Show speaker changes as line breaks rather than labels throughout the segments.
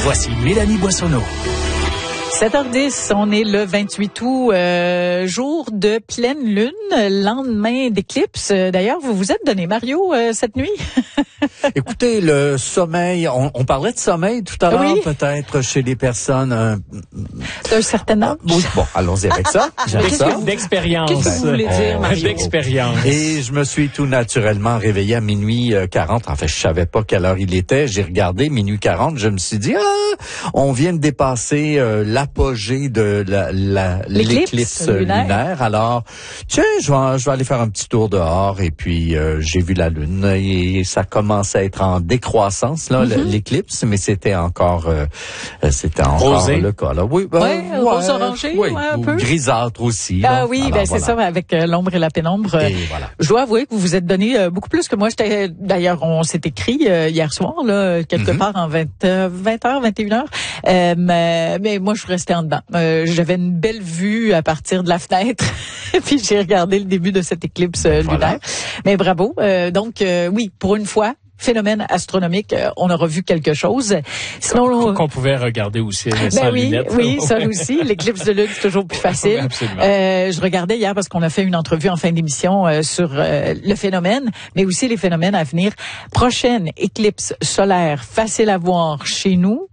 Voici Mélanie Boissonneau.
7h10, on est le 28 août, jour de pleine lune, lendemain d'éclipse. D'ailleurs, vous vous êtes donné, Mario, cette nuit?
Écoutez, le sommeil, on parlait de sommeil tout à l'heure,
oui.
peut-être chez les personnes...
d'un certain âge.
Oui, bon, allons-y avec ça. J'aime ça.
D'expérience.
Qu'est-ce que vous voulez dire, Mario?
D'expérience.
Et je me suis tout naturellement réveillé à minuit 40. En fait, je savais pas quelle heure il était. J'ai regardé minuit 40. Je me suis dit, on vient de dépasser l'apogée de l'éclipse lunaire. Alors, tiens, je vais aller faire un petit tour dehors. Et puis, j'ai vu la lune et ça commençait à être en décroissance, là, l'éclipse, mais c'était encore
Rosé.
le cas, là. Oui,
rose orangé,
oui,
un peu.
Grisâtre aussi.
Ah
là.
oui,
Alors,
ben c'est ça, avec l'ombre et la pénombre.
Et voilà.
Je dois avouer que vous vous êtes donné beaucoup plus que moi. D'ailleurs, on s'est écrit hier soir, là, quelque part en 20h, 21h. Mais moi, je suis restée en dedans. J'avais une belle vue à partir de la fenêtre. Et puis, j'ai regardé le début de cette éclipse lunaire. Mais bravo. Donc, oui, pour une fois, phénomène astronomique, on aura vu quelque chose. Sinon,
qu'on pouvait regarder aussi sans lunettes.
Oui, ça aussi. L'éclipse de lune, c'est toujours plus facile.
Absolument.
Je regardais hier parce qu'on a fait une entrevue en fin d'émission sur le phénomène, mais aussi les phénomènes à venir. Prochaine éclipse solaire facile à voir chez nous.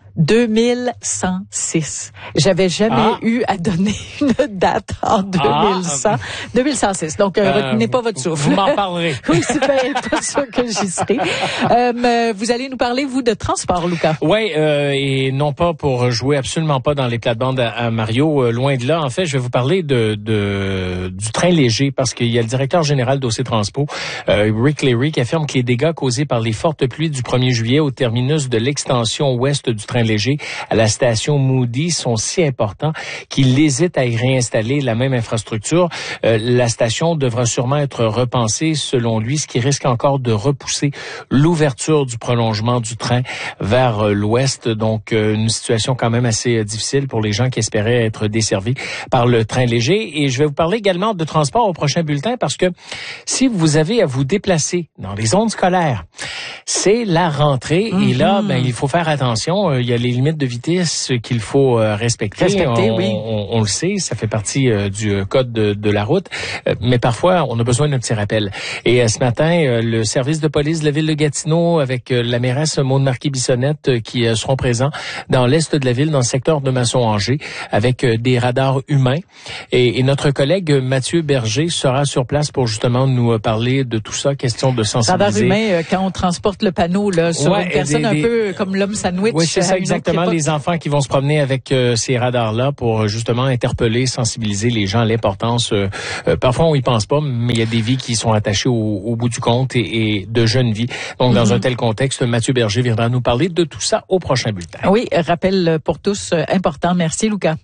2106. J'avais jamais eu à donner une date en 2106. Donc, retenez pas votre souffle.
Vous m'en parlerez.
Oui, c'est pas sûr que j'y serai. Vous allez nous parler, vous, de transport, Lucas.
Oui, et non pas pour jouer absolument pas dans les plates-bandes à Mario, loin de là. En fait, je vais vous parler du train léger parce qu'il y a le directeur général d'OC Transpo, Rick Leary, qui affirme que les dégâts causés par les fortes pluies du 1er juillet au terminus de l'extension ouest du train léger à la station Moody sont si importants qu'il hésite à y réinstaller la même infrastructure. La station devra sûrement être repensée selon lui, ce qui risque encore de repousser l'ouverture du prolongement du train vers l'ouest. Donc, une situation quand même assez difficile pour les gens qui espéraient être desservis par le train léger. Et je vais vous parler également de transport au prochain bulletin parce que si vous avez à vous déplacer dans les zones scolaires, c'est la rentrée et là, il faut faire attention. Il y a les limites de vitesse qu'il faut respecter. On le sait, ça fait partie du code de la route, mais parfois, on a besoin d'un petit rappel. Et ce matin, le service de police de la ville de Gatineau avec la mairesse Maude Marquis-Bissonnette qui seront présents dans l'est de la ville, dans le secteur de Masson-Angers, avec des radars humains. Et notre collègue Mathieu Berger sera sur place pour justement nous parler de tout ça, question de sensibiliser.
Radar humain, quand on transporte le panneau là sur une personne un peu comme l'homme sandwich.
Oui, c'est ça exactement. Les enfants qui vont se promener avec ces radars-là pour justement interpeller, sensibiliser les gens à l'importance. Parfois, on y pense pas, mais il y a des vies qui sont attachées au bout du compte et de jeunes vies. Donc, dans un tel contexte, Mathieu Berger viendra nous parler de tout ça au prochain bulletin.
Oui, rappel pour tous important. Merci, Lucas.